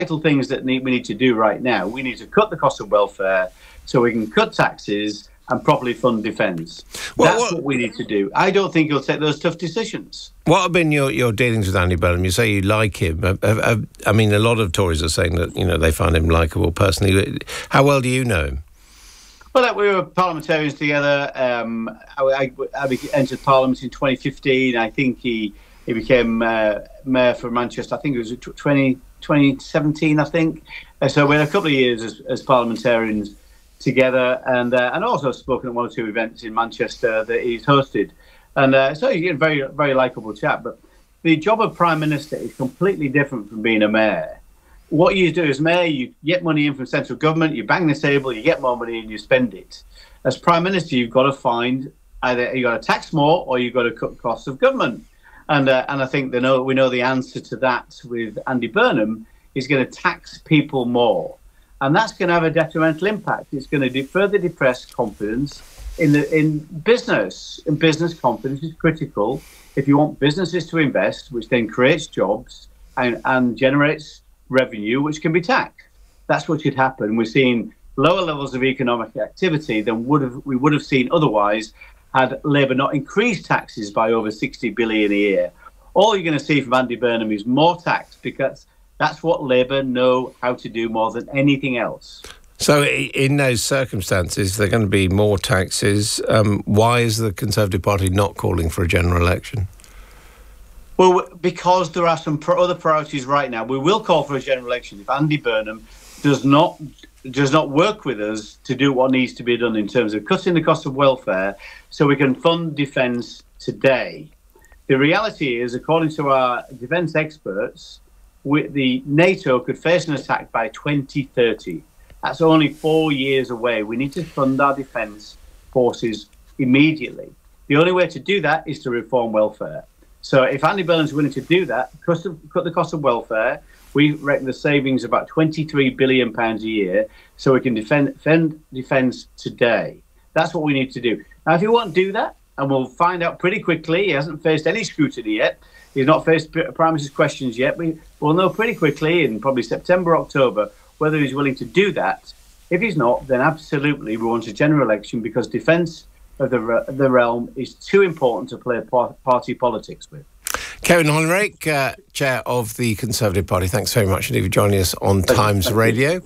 things that we need to do right now. We need to cut the cost of welfare so we can cut taxes and properly fund defence. That's what we need to do. I don't think he'll take those tough decisions. What have been your dealings with Andy Burnham? You say you like him. I mean, a lot of Tories are saying that, they find him likeable personally. How well do you know him? Well, we were parliamentarians together. I entered Parliament in 2015. I think he became mayor for Manchester. I think it was 2017, I think. So we had a couple of years as parliamentarians together, and also spoken at one or two events in Manchester that he's hosted. And so he's a very, very likeable chap. But the job of Prime Minister is completely different from being a mayor. What you do as mayor, you get money in from central government, you bang the table, you get more money and you spend it. As Prime Minister, you've got to find either you've got to tax more or you've got to cut costs of government. And I think we know the answer to that with Andy Burnham is going to tax people more. And that's going to have a detrimental impact. It's going to further depress confidence in business. And business confidence is critical if you want businesses to invest, which then creates jobs and generates revenue, which can be taxed. That's what should happen. We're seeing lower levels of economic activity than we would have seen otherwise had Labour not increased taxes by over 60 billion a year. All you're going to see from Andy Burnham is more tax, because that's what Labour know how to do more than anything else. So in those circumstances, there are going to be more taxes. Why is the Conservative Party not calling for a general election? Well, because there are some other priorities right now. We will call for a general election if Andy Burnham does not work with us to do what needs to be done in terms of cutting the cost of welfare so we can fund defence today. The reality is, according to our defence experts, the NATO could face an attack by 2030. That's only 4 years away. We need to fund our defence forces immediately. The only way to do that is to reform welfare. So if Andy Burnham's willing to do that, cut the cost of welfare, we reckon the savings about £23 billion a year, so we can defend defence today. That's what we need to do. Now, if he won't do that, and we'll find out pretty quickly, he hasn't faced any scrutiny yet, he's not faced Prime Minister's questions yet, we'll know pretty quickly in probably September, October, whether he's willing to do that. If he's not, then absolutely we want a general election, because defence of the realm is too important to play party politics with. Kevin Hollinrake, Chair of the Conservative Party, thanks very much indeed for joining us on Times Radio.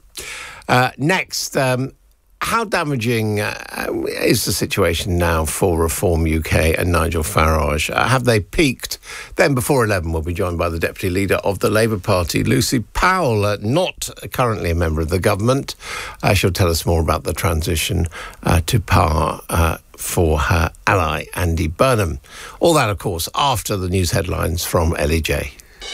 Next, how damaging is the situation now for Reform UK and Nigel Farage? Have they peaked? Then before 11 we'll be joined by the Deputy Leader of the Labour Party, Lucy Powell, not currently a member of the government. She'll tell us more about the transition to power for her ally, Andy Burnham. All that, of course, after the news headlines from Ellie J.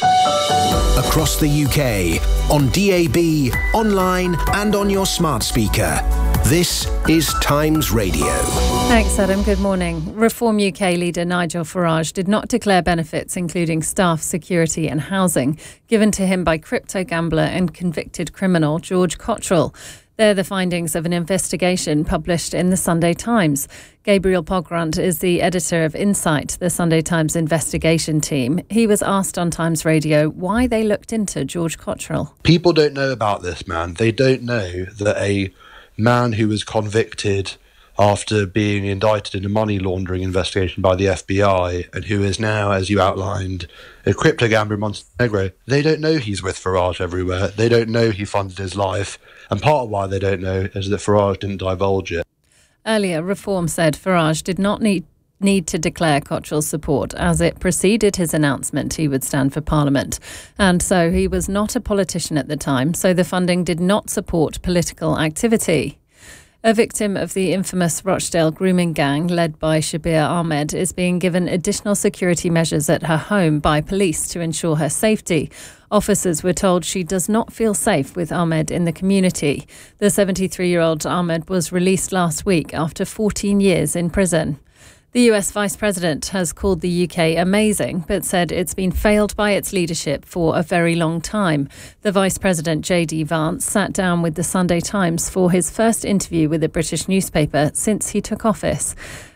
Across the UK, on DAB, online and on your smart speaker. This is Times Radio. Thanks, Adam. Good morning. Reform UK leader Nigel Farage did not declare benefits, including staff, security and housing, given to him by crypto gambler and convicted criminal George Cottrell. They're the findings of an investigation published in the Sunday Times. Gabriel Pogrund is the editor of Insight, the Sunday Times investigation team. He was asked on Times Radio why they looked into George Cottrell. People don't know about this man. They don't know that a man who was convicted after being indicted in a money laundering investigation by the FBI, and who is now, as you outlined, a crypto gambler in Montenegro, they don't know he's with Farage everywhere. They don't know he funded his life. And part of why they don't know is that Farage didn't divulge it. Earlier, Reform said Farage did not need to declare Cottrell's support, as it preceded his announcement he would stand for Parliament. And so he was not a politician at the time, so the funding did not support political activity. A victim of the infamous Rochdale grooming gang led by Shabir Ahmed is being given additional security measures at her home by police to ensure her safety. Officers were told she does not feel safe with Ahmed in the community. The 73-year-old Ahmed was released last week after 14 years in prison. The US Vice President has called the UK amazing, but said it's been failed by its leadership for a very long time. The Vice President, J.D. Vance, sat down with the Sunday Times for his first interview with a British newspaper since he took office.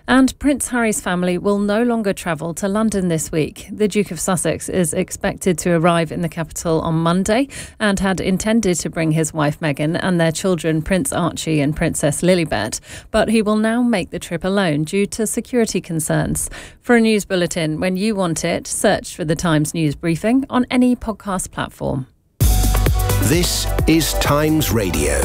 And Prince Harry's family will no longer travel to London this week. The Duke of Sussex is expected to arrive in the capital on Monday and had intended to bring his wife Meghan and their children Prince Archie and Princess Lilibet, but he will now make the trip alone due to security concerns. For a news bulletin when you want it, search for the Times News Briefing on any podcast platform. This is Times Radio.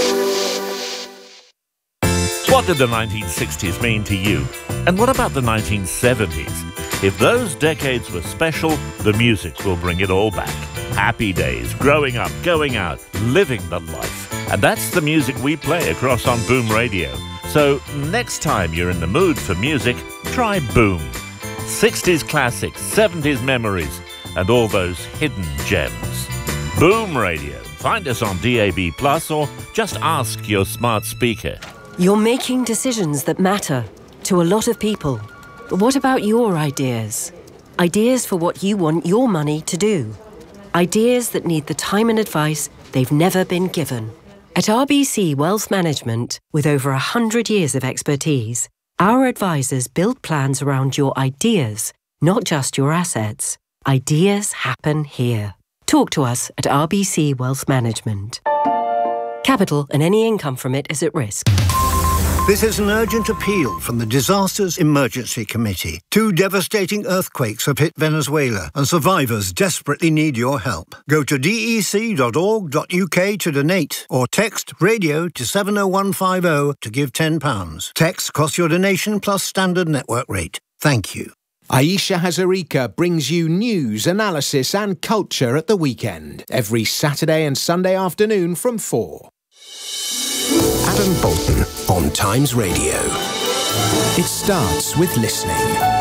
What did the 1960s mean to you? And what about the 1970s? If those decades were special, the music will bring it all back. Happy days, growing up, going out, living the life. And that's the music we play across on Boom Radio. So next time you're in the mood for music, try Boom. 60s classics, 70s memories, and all those hidden gems. Boom Radio. Find us on DAB+, or just ask your smart speaker. You're making decisions that matter to a lot of people. But what about your ideas? Ideas for what you want your money to do. Ideas that need the time and advice they've never been given. At RBC Wealth Management, with over 100 years of expertise, our advisors build plans around your ideas, not just your assets. Ideas happen here. Talk to us at RBC Wealth Management. Capital and any income from it is at risk. This is an urgent appeal from the Disasters Emergency Committee. 2 devastating earthquakes have hit Venezuela, and survivors desperately need your help. Go to dec.org.uk to donate, or text radio to 70150 to give £10. Text costs your donation plus standard network rate. Thank you. Aisha Hazarika brings you news, analysis and culture at the weekend, every Saturday and Sunday afternoon from 4. Adam Bolton on Times Radio. It starts with listening.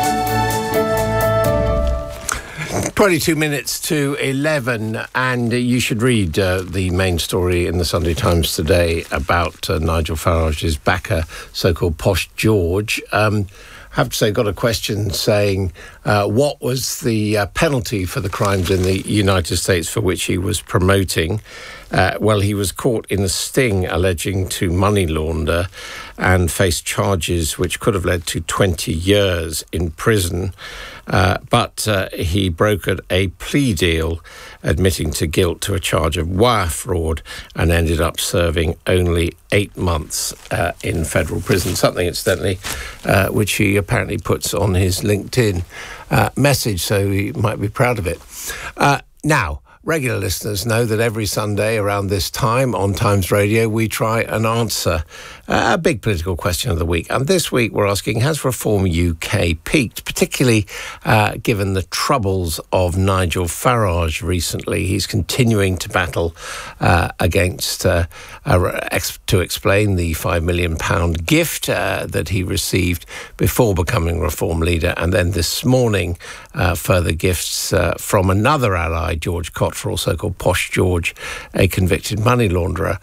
22 minutes to 11, and you should read the main story in the Sunday Times today about Nigel Farage's backer, so-called Posh George. I have to say, got a question saying, what was the penalty for the crimes in the United States for which he was promoting? Well, he was caught in a sting alleging to money launder and faced charges which could have led to 20 years in prison. But he brokered a plea deal admitting to guilt to a charge of wire fraud and ended up serving only 8 months in federal prison, something, incidentally, which he apparently puts on his LinkedIn message, so he might be proud of it. Now, regular listeners know that every Sunday around this time on Times Radio, we try and answer a big political question of the week. And this week we're asking, has Reform UK peaked, particularly given the troubles of Nigel Farage recently? He's continuing to battle against, to explain the £5 million gift that he received before becoming Reform leader. And then this morning, further gifts from another ally, George Cottrell, also called Posh George, a convicted money launderer.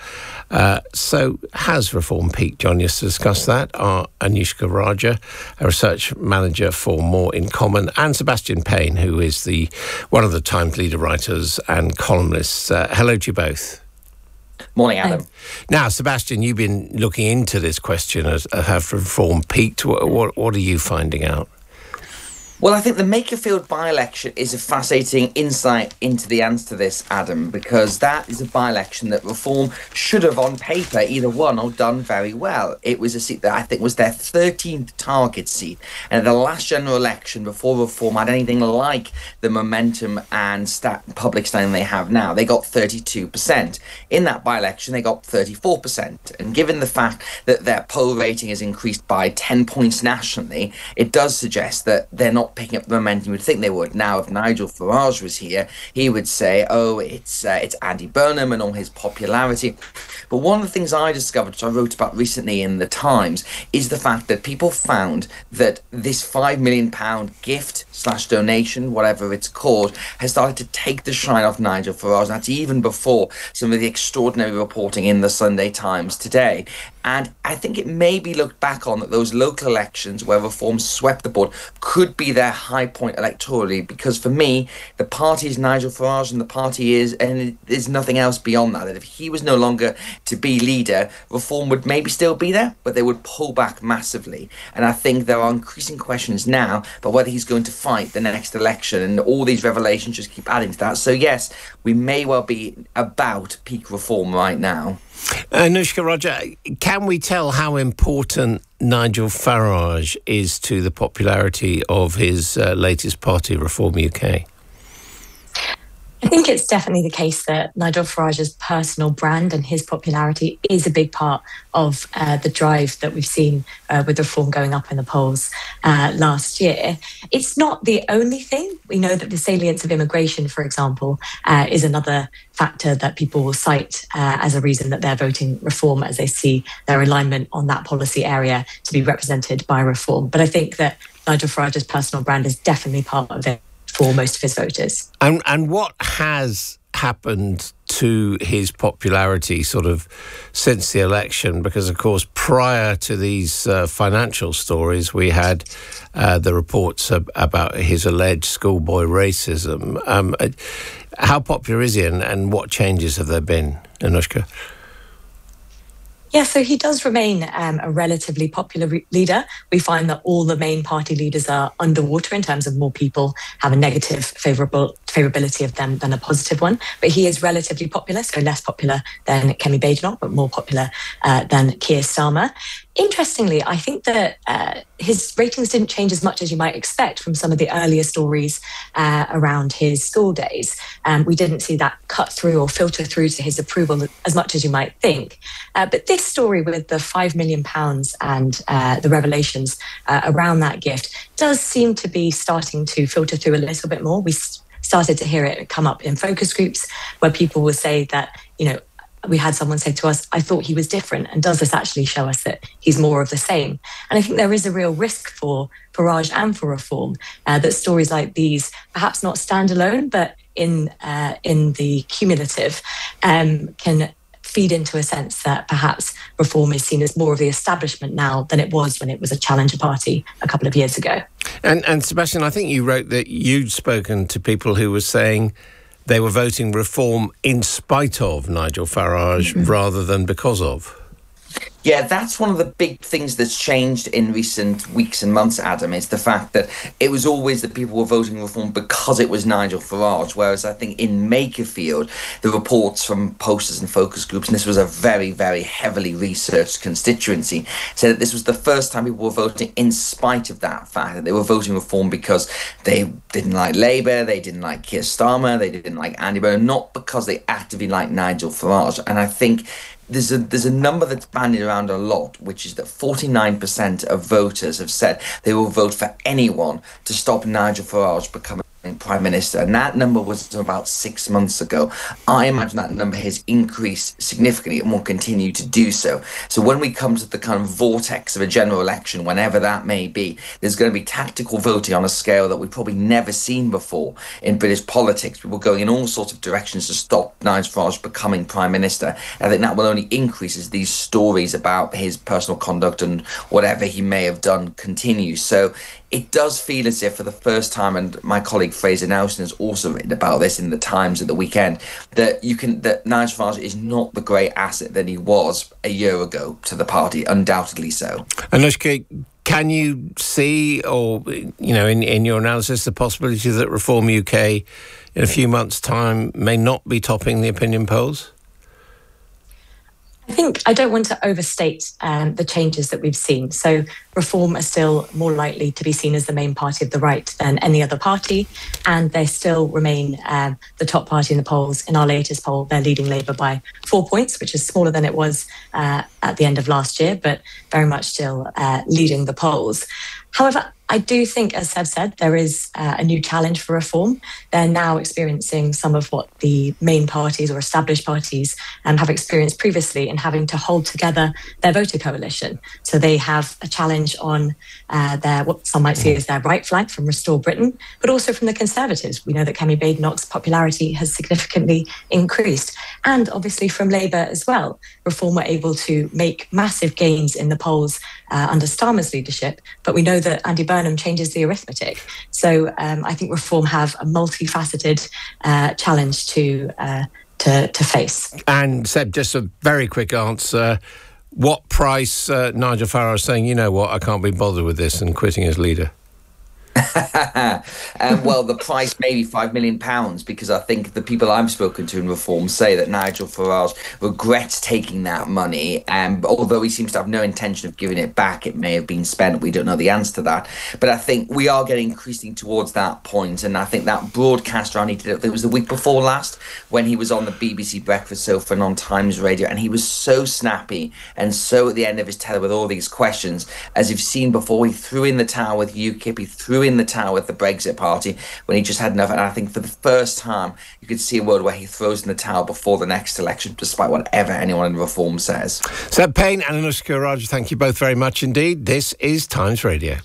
So has Reform peaked? Joining us to discuss that are Anushka Raja, a research manager for More in Common, and Sebastian Payne, who is one of the Times leader writers and columnists. Hello to you both. Morning, Adam. Now, Sebastian, you've been looking into this question of have Reform peaked. What are you finding out? Well, I think the Makerfield by-election is a fascinating insight into the answer to this, Adam, because that is a by-election that Reform should have, on paper, either won or done very well. It was a seat that I think was their 13th target seat. And at the last general election, before Reform had anything like the momentum and public standing they have now, they got 32%. In that by-election, they got 34%. And given the fact that their poll rating has increased by 10 points nationally, it does suggest that they're not picking up the momentum you would think they would. Now, if Nigel Farage was here, he would say, oh, it's Andy Burnham and all his popularity. But one of the things I discovered, which I wrote about recently in the Times, is the fact that people found that this £5 million gift/donation, whatever it's called, has started to take the shine off Nigel Farage. That's even before some of the extraordinary reporting in the Sunday Times today. And I think it may be looked back on that those local elections where Reform swept the board could be their high point electorally, because for me, the party is Nigel Farage and the party is, and there's nothing else beyond that. That if he was no longer to be leader, Reform would maybe still be there, but they would pull back massively. And I think there are increasing questions now about whether he's going to fight the next election, and all these revelations just keep adding to that. So yes, we may well be about peak Reform right now. Anushka, Roger, can we tell how important Nigel Farage is to the popularity of his latest party, Reform UK? I think it's definitely the case that Nigel Farage's personal brand and his popularity is a big part of the drive that we've seen with Reform going up in the polls last year. It's not the only thing. We know that the salience of immigration, for example, is another factor that people will cite as a reason that they're voting Reform, as they see their alignment on that policy area to be represented by Reform. But I think that Nigel Farage's personal brand is definitely part of it for most of his voters. And what has happened to his popularity sort of since the election? Because, of course, prior to these financial stories, we had the reports about his alleged schoolboy racism. How popular is he, and what changes have there been, Anushka? Yeah, so he does remain a relatively popular leader. We find that all the main party leaders are underwater in terms of more people have a negative favourability of them than a positive one. But he is relatively popular, so less popular than Kemi Badenoch, but more popular than Keir Starmer. Interestingly, I think that his ratings didn't change as much as you might expect from some of the earlier stories around his school days. We didn't see that cut through or filter through to his approval as much as you might think. But this story with the £5 million and the revelations around that gift does seem to be starting to filter through a little bit more. We started to hear it come up in focus groups where people will say that, you know, we had someone say to us, I thought he was different, and does this actually show us that he's more of the same? And I think there is a real risk for Farage and for Reform that stories like these, perhaps not standalone, but in the cumulative, can feed into a sense that perhaps Reform is seen as more of the establishment now than it was when it was a challenger party a couple of years ago. And Sebastian, I think you wrote that you'd spoken to people who were saying they were voting Reform in spite of Nigel Farage rather than because of. Yeah, that's one of the big things that's changed in recent weeks and months, Adam, is the fact that it was always that people were voting Reform because it was Nigel Farage, whereas I think in Makerfield, the reports from posters and focus groups, and this was a very, very heavily researched constituency, said that this was the first time people were voting in spite of that fact, that they were voting Reform because they didn't like Labour, they didn't like Keir Starmer, they didn't like Andy Burnham, not because they actively liked Nigel Farage. And I think there's a number that's bandied around a lot, which is that 49% of voters have said they will vote for anyone to stop Nigel Farage becoming Prime Minister, and that number was about 6 months ago. I imagine that number has increased significantly and will continue to do so. So when we come to the kind of vortex of a general election, whenever that may be, there's going to be tactical voting on a scale that we've probably never seen before in British politics. People going in all sorts of directions to stop Nigel Farage becoming Prime Minister. I think that will only increase as these stories about his personal conduct and whatever he may have done continue. So it does feel as if for the first time, and my colleague Fraser Nelson has also written about this in the Times at the weekend, that Nigel Farage is not the great asset that he was a year ago to the party, undoubtedly so. Anushka, can you see, or in your analysis, the possibility that Reform UK in a few months' time may not be topping the opinion polls? I think I don't want to overstate the changes that we've seen. So Reform are still more likely to be seen as the main party of the right than any other party, and they still remain the top party in the polls. In our latest poll, they're leading Labour by 4 points, which is smaller than it was at the end of last year, but very much still leading the polls. However, I do think, as Seb said, there is a new challenge for Reform. They're now experiencing some of what the main parties or established parties have experienced previously in having to hold together their voter coalition. So they have a challenge on what some might see as their right flank from Restore Britain, but also from the Conservatives. We know that Kemi Badenoch's popularity has significantly increased, and obviously from Labour as well. Reform were able to make massive gains in the polls under Starmer's leadership, but we know that Andy Burnham changes the arithmetic. So I think reform have a multifaceted challenge to face. And Seb, just a very quick answer. What price Nigel Farage saying, you know what, I can't be bothered with this, and quitting as leader? Well, the price may be £5 million, because I think the people I've spoken to in Reform say that Nigel Farage regrets taking that money. Although he seems to have no intention of giving it back, it may have been spent. We don't know the answer to that. But I think we are getting increasingly towards that point. And I think that broadcaster, it was the week before last, when he was on the BBC Breakfast Sofa and on Times Radio, and he was so snappy and so at the end of his tether with all these questions. As you've seen before, he threw in the towel with UKIP, he threw in the towel with the Brexit Party when he just had enough. And I think for the first time, you could see a world where he throws in the towel before the next election, despite whatever anyone in Reform says. Seb Payne and Anushka Raj, thank you both very much indeed. This is Times Radio.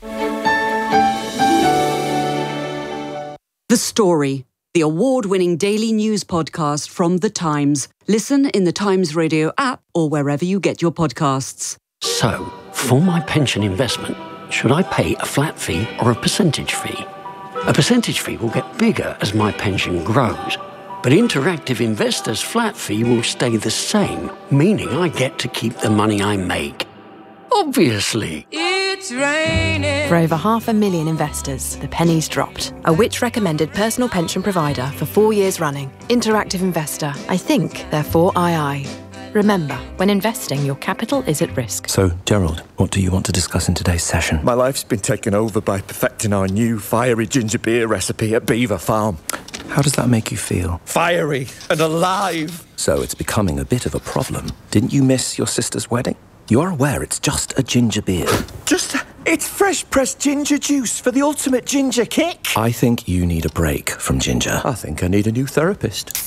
The Story, the award-winning daily news podcast from The Times. Listen in the Times Radio app or wherever you get your podcasts. So, for my pension investment, should I pay a flat fee or a percentage fee? A percentage fee will get bigger as my pension grows, but Interactive Investor's flat fee will stay the same, meaning I get to keep the money I make. Obviously. It's raining. For over 500,000 investors, the penny's dropped. A Which-recommended personal pension provider for 4 years running. Interactive Investor. I think, therefore II. Remember, when investing, your capital is at risk. So, Gerald, what do you want to discuss in today's session? My life's been taken over by perfecting our new fiery ginger beer recipe at Beaver Farm. How does that make you feel? Fiery and alive. So it's becoming a bit of a problem. Didn't you miss your sister's wedding? You are aware it's just a ginger beer. It's fresh-pressed ginger juice for the ultimate ginger kick. I think you need a break from ginger. I think I need a new therapist.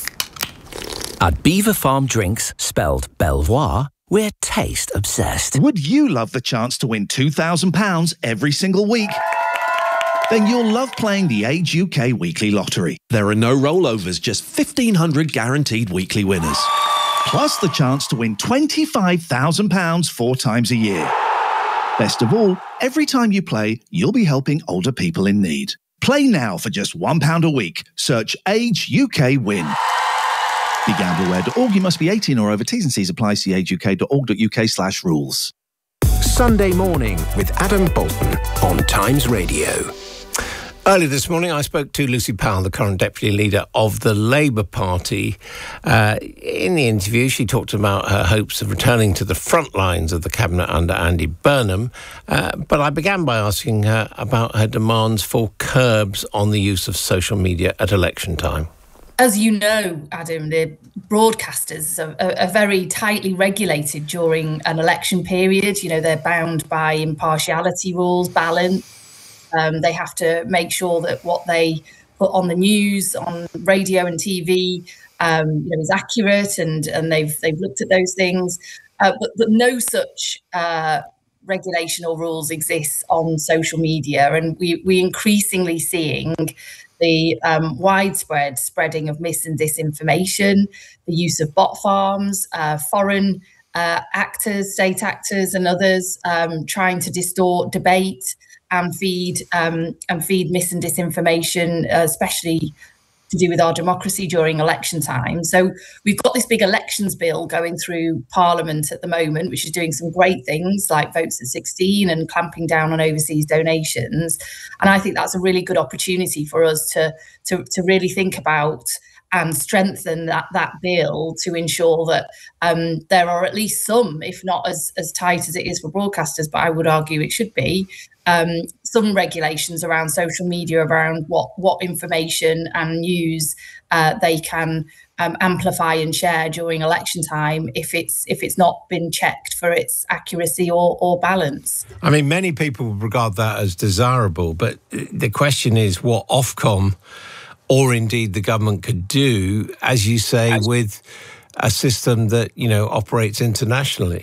At Beaver Farm Drinks, spelled Belvoir, we're taste obsessed. Would you love the chance to win £2,000 every single week? Then you'll love playing the Age UK Weekly Lottery. There are no rollovers, just 1,500 guaranteed weekly winners. Plus the chance to win £25,000 4 times a year. Best of all, every time you play, you'll be helping older people in need. Play now for just £1 a week. Search Age UK Win. BeGambleAware.org. You must be 18 or over. T's and C's apply. See ageuk.org.uk/rules. Sunday morning with Adam Bolton on Times Radio. Earlier this morning, I spoke to Lucy Powell, the current deputy leader of the Labour Party. In the interview, she talked about her hopes of returning to the front lines of the cabinet under Andy Burnham. But I began by asking her about her demands for curbs on the use of social media at election time. As you know, Adam, the broadcasters are very tightly regulated during an election period. You know, they're bound by impartiality rules, balance. They have to make sure that what they put on the news, on radio and TV, is accurate, and they've looked at those things. But no such regulation or rules exists on social media, and we increasingly seeing the widespread spreading of mis and disinformation, the use of bot farms, foreign actors, state actors and others trying to distort debate and feed mis and disinformation, especially to do with our democracy during election time. So we've got this big elections bill going through Parliament at the moment, which is doing some great things like votes at 16 and clamping down on overseas donations. And I think that's a really good opportunity for us to really think about and strengthen that bill to ensure that there are at least some, if not as tight as it is for broadcasters, but I would argue it should be, some regulations around social media, around what information and news they can amplify and share during election time if it's not been checked for its accuracy or balance. I mean, many people regard that as desirable, but the question is what Ofcom or indeed the government could do, as you say, with a system that, operates internationally.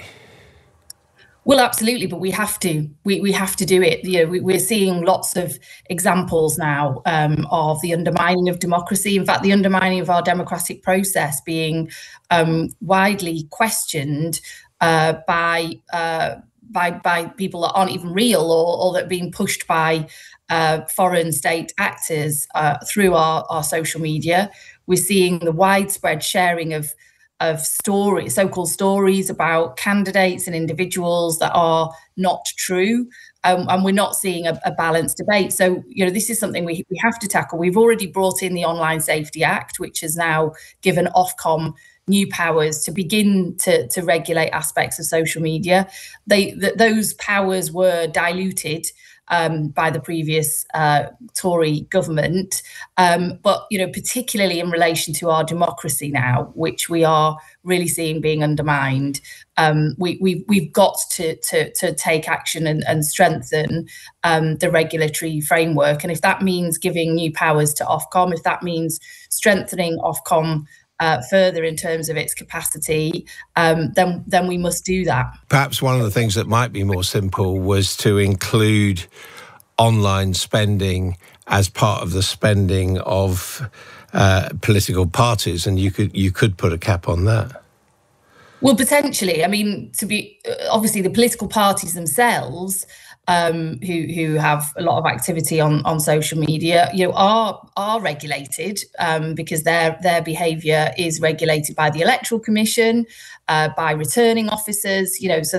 Well, absolutely, but we have to. We have to do it. We're seeing lots of examples now of the undermining of democracy. In fact, the undermining of our democratic process being widely questioned by by people that aren't even real, or that are being pushed by foreign state actors through our social media. We're seeing the widespread sharing of stories, so-called stories about candidates and individuals that are not true. And we're not seeing a balanced debate. So, this is something we have to tackle. We've already brought in the Online Safety Act, which has now given Ofcom new powers to begin to regulate aspects of social media. Those powers were diluted by the previous Tory government, but particularly in relation to our democracy now, which we are really seeing being undermined. We've got to take action and strengthen the regulatory framework, and if that means giving new powers to Ofcom, if that means strengthening Ofcom further in terms of its capacity, then we must do that. Perhaps one of the things that might be more simple was to include online spending as part of the spending of political parties, and you could put a cap on that. Well, potentially. I mean, obviously the political parties themselves, who have a lot of activity on social media, are regulated because their behaviour is regulated by the Electoral Commission, by returning officers. So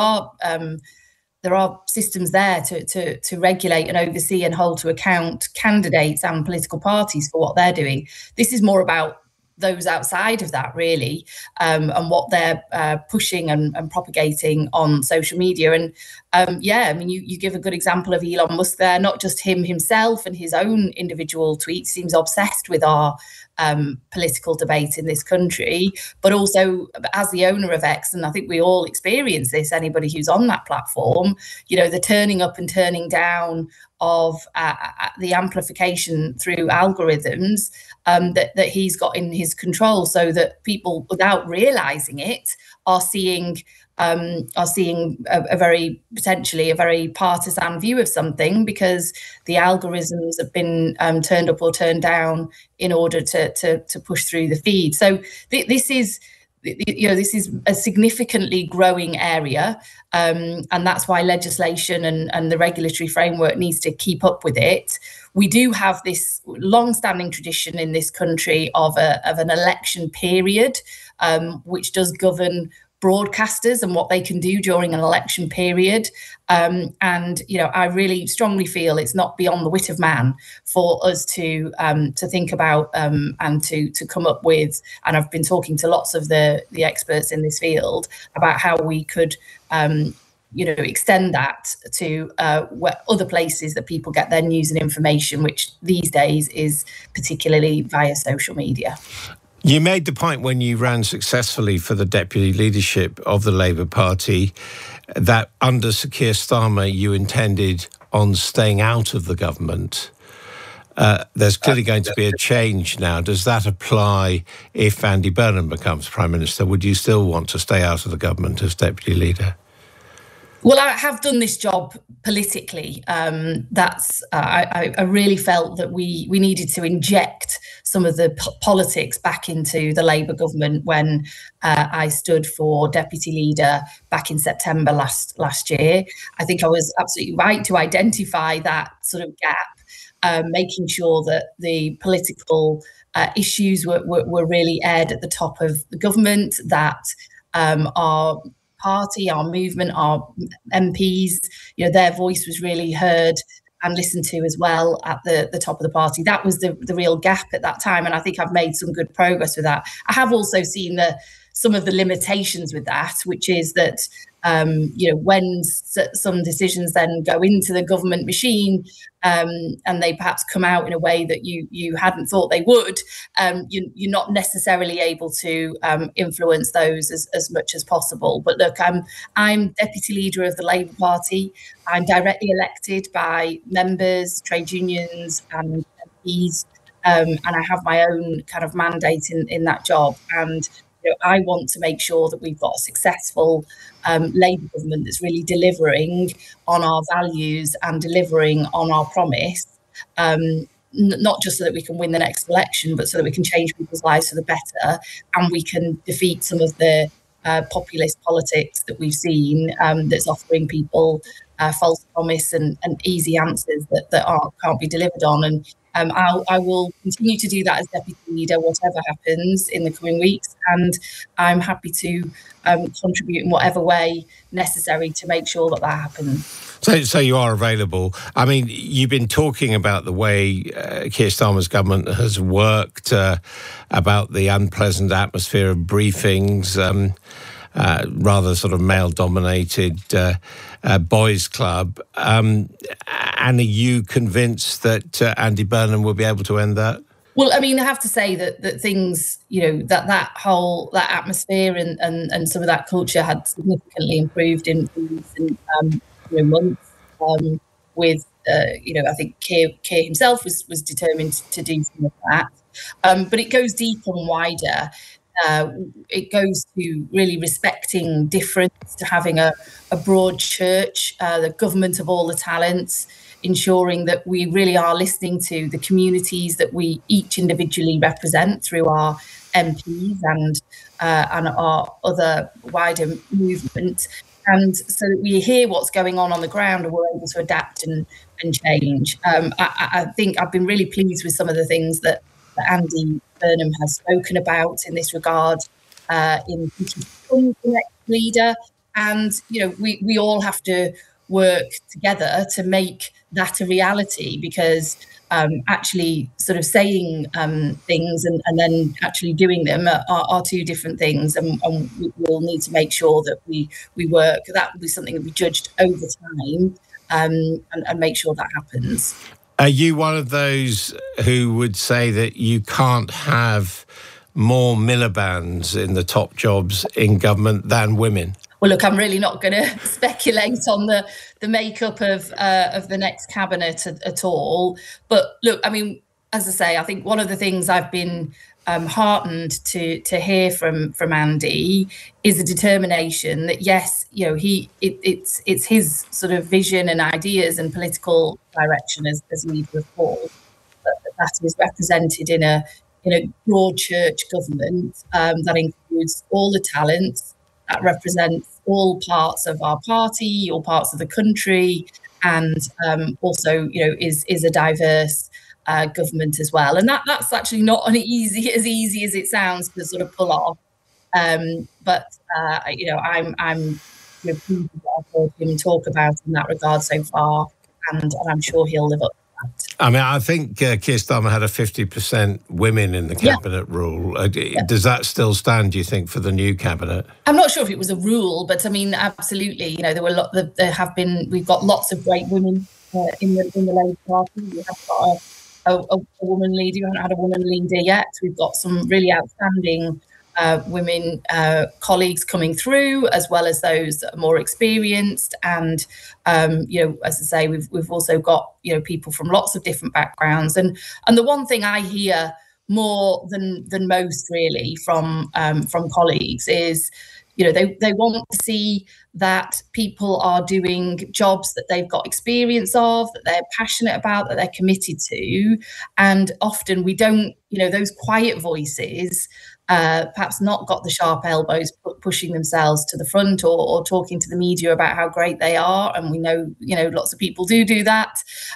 there are systems there to regulate and oversee and hold to account candidates and political parties for what they're doing. This is more about those outside of that, really, and what they're pushing and propagating on social media. And you give a good example of Elon Musk there, not just himself and his own individual tweets, seems obsessed with our political debate in this country, but also as the owner of X, and I think we all experience this, anybody who's on that platform, the turning up and turning down of the amplification through algorithms that he's got in his control, so that people, without realizing it, are seeing a very partisan view of something, because the algorithms have been turned up or turned down in order to push through the feed. So this is a significantly growing area, and that's why legislation and the regulatory framework needs to keep up with it. We do have this long-standing tradition in this country of an election period, which does govern broadcasters and what they can do during an election period. I really strongly feel it's not beyond the wit of man for us to think about and to come up with, and I've been talking to lots of the experts in this field about how we could extend that to other places that people get their news and information, which these days is particularly via social media. You made the point when you ran successfully for the deputy leadership of the Labour Party that under Sir Keir Starmer you intended on staying out of the government. There's clearly going to be a change now. Does that apply if Andy Burnham becomes Prime Minister? Would you still want to stay out of the government as deputy leader? Well, I have done this job politically. I really felt that we needed to inject some of the politics back into the Labour government when I stood for deputy leader back in September last year. I think I was absolutely right to identify that sort of gap, making sure that the political issues were really aired at the top of the government, that our party, our movement, our MPs, their voice was really heard and listened to as well at the top of the party. That was the real gap at that time, and I think I've made some good progress with that. I have also seen some of the limitations with that, which is that when some decisions then go into the government machine and they perhaps come out in a way that you hadn't thought they would, you're not necessarily able to influence those as much as possible. But look, I'm deputy leader of the Labour Party. I'm directly elected by members, trade unions and MPs, and I have my own kind of mandate in that job. And I want to make sure that we've got a successful Labour government that's really delivering on our values and delivering on our promise, not just so that we can win the next election, but so that we can change people's lives for the better, and we can defeat some of the populist politics that we've seen, that's offering people false promise and easy answers that can't be delivered on. And I will continue to do that as deputy leader, whatever happens in the coming weeks, and I'm happy to contribute in whatever way necessary to make sure that happens. So you are available. I mean, you've been talking about the way Keir Starmer's government has worked, about the unpleasant atmosphere of briefings, rather sort of male-dominated boys' club. And are you convinced that Andy Burnham will be able to end that? Well, I mean, I have to say that things, that whole atmosphere and some of that culture had significantly improved in recent months. With I think Keir himself was determined to do some of that, but it goes deeper and wider. It goes to really respecting difference, to having a broad church, the government of all the talents, ensuring that we really are listening to the communities that we each individually represent through our MPs and our other wider movement, and so that we hear what's going on the ground and we're able to adapt and change. I think I've been really pleased with some of the things that Andy Burnham has spoken about in this regard, in becoming the next leader. And, we all have to work together to make that a reality, because actually sort of saying things and then actually doing them are two different things. And we will need to make sure that we work. That will be something that we judged over time, and make sure that happens. Are you one of those who would say that you can't have more Miliband's in the top jobs in government than women? Well, look, I'm really not going to speculate on the makeup of the next cabinet at all. But look, I mean, as I say, I think one of the things I've been heartened to hear from Andy is the determination that, yes, it's his sort of vision and ideas and political direction as leader of Paul, but that is represented in a broad church government that includes all the talents, that represents all parts of our party, all parts of the country, and also is a diverse government as well. And that's actually not as easy as it sounds to sort of pull off. But I'm pleased with what I've heard him talk about in that regard so far, and I'm sure he'll live up to that. I mean, I think Keir Starmer had a 50% women in the cabinet rule. Does that still stand, do you think, for the new cabinet? I'm not sure if it was a rule, but I mean, absolutely. We've got lots of great women in the Labour Party. We have got a woman leader. We haven't had a woman leader yet. We've got some really outstanding women colleagues coming through, as well as those that are more experienced. And as I say, we've also got people from lots of different backgrounds. And the one thing I hear more than most really from colleagues is, they want to see that people are doing jobs that they've got experience of, that they're passionate about, that they're committed to. And often we don't, those quiet voices, perhaps not got the sharp elbows pushing themselves to the front or talking to the media about how great they are. And we know, lots of people do that.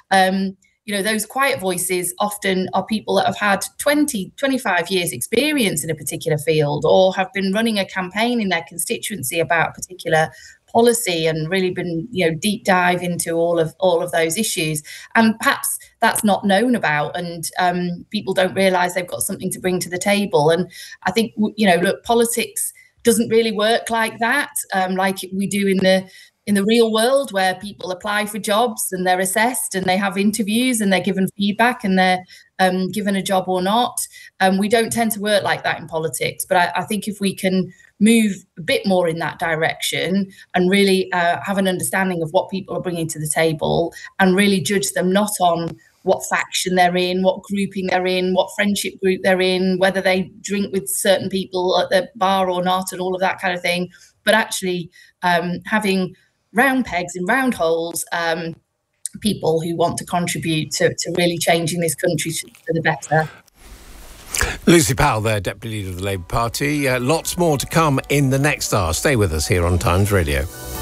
Those quiet voices often are people that have had 20, 25 years experience in a particular field, or have been running a campaign in their constituency about a particular policy and really been, deep dive into all of those issues. And perhaps that's not known about, and people don't realise they've got something to bring to the table. And I think, look, politics doesn't really work like that, like we do in the real world, where people apply for jobs and they're assessed and they have interviews and they're given feedback and they're given a job or not. We don't tend to work like that in politics. But I think if we can move a bit more in that direction and really have an understanding of what people are bringing to the table, and really judge them not on what faction they're in, what grouping they're in, what friendship group they're in, whether they drink with certain people at the bar or not, and all of that kind of thing, but actually having round pegs in round holes, people who want to contribute to really changing this country for the better. Lucy Powell there, Deputy Leader of the Labour Party. Lots more to come in the next hour. Stay with us here on Times Radio.